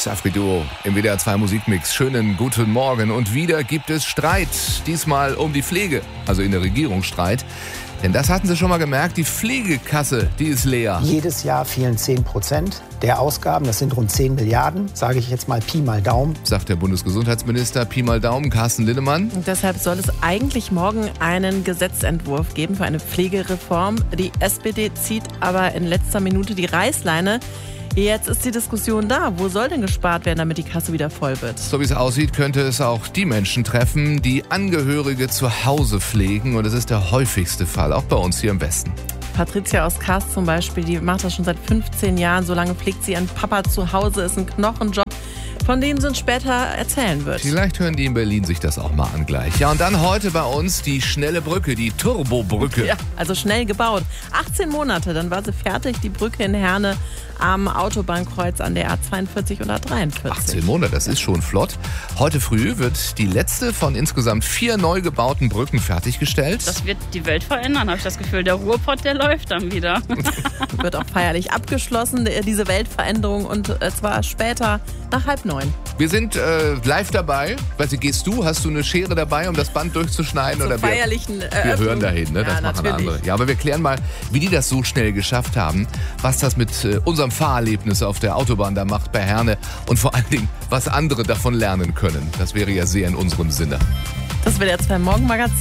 Safri-Duo im WDR 2 Musikmix. Schönen guten Morgen. Und wieder gibt es Streit. Diesmal um die Pflege, also in der Regierung Streit. Denn das hatten Sie schon mal gemerkt, die Pflegekasse, die ist leer. Jedes Jahr fehlen 10% der Ausgaben, das sind rund 10 Milliarden, sage ich jetzt mal Pi mal Daumen. Sagt der Bundesgesundheitsminister Pi mal Daumen, Carsten Linnemann. Und deshalb soll es eigentlich morgen einen Gesetzentwurf geben für eine Pflegereform. Die SPD zieht aber in letzter Minute die Reißleine. Jetzt ist die Diskussion da. Wo soll denn gespart werden, damit die Kasse wieder voll wird? So wie es aussieht, könnte es auch die Menschen treffen, die Angehörige zu Hause pflegen. Und das ist der häufigste Fall, auch bei uns hier im Westen. Patricia aus Kast zum Beispiel, die macht das schon seit 15 Jahren. So lange pflegt sie ihren Papa zu Hause, ist ein Knochenjob, von dem sie uns später erzählen wird. Vielleicht hören die in Berlin sich das auch mal an gleich. Ja, und dann heute bei uns die schnelle Brücke, die Turbobrücke. Ja, also schnell gebaut. 18 Monate, dann war sie fertig, die Brücke in Herne am Autobahnkreuz an der A42 und A43. 18 Monate, das ist schon flott. Heute früh wird die letzte von insgesamt 4 neu gebauten Brücken fertiggestellt. Das wird die Welt verändern, habe ich das Gefühl. Der Ruhrpott, der läuft dann wieder. Wird auch feierlich abgeschlossen, diese Weltveränderung, und zwar später nach 8:30. Wir sind live dabei. Weißt du, gehst du? Hast du eine Schere dabei, um das Band durchzuschneiden? Zur oder feierlichen wir hören dahin, ne? Das machen andere. Ja, aber wir klären mal, wie die das so schnell geschafft haben, was das mit unserem Fahrerlebnis auf der Autobahn da macht bei Herne und vor allen Dingen, was andere davon lernen können. Das wäre ja sehr in unserem Sinne. Das wäre jetzt beim Morgenmagazin.